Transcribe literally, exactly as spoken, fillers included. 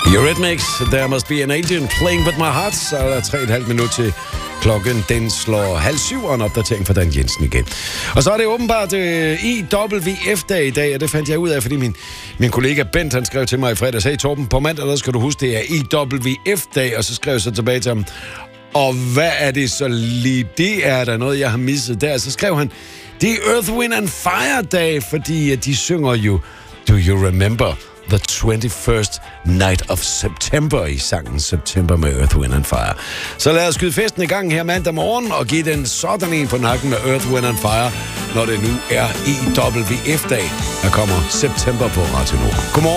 Eurythmics, There Must Be an Agent, Playing With My Heart. Så er der tre og et halvt minut til klokken. Den slår halv syv, og en opdatering fra Dan Jensen igen. Og så er det åbenbart øh, I W F-dag i dag, og det fandt jeg ud af, fordi min, min kollega Bent, han skrev til mig i fredags: hey Torben, på mandag, der skal du huske, det er I W F-dag, og så skrev jeg så tilbage til ham: og hvad er det så lige? Det er der noget, jeg har misset der. Så skrev han: det er Earth, Wind and Fire-dag, fordi de synger jo Do You Remember the twenty-first Night of September i sangen September med Earth, Wind and Fire. Så lad os skyde festen i gang her mandag morgen og give den sådan en på nakken med Earth, Wind and Fire, når det nu er I W F-dag. Der kommer September på Radio Nord. Godmorgen.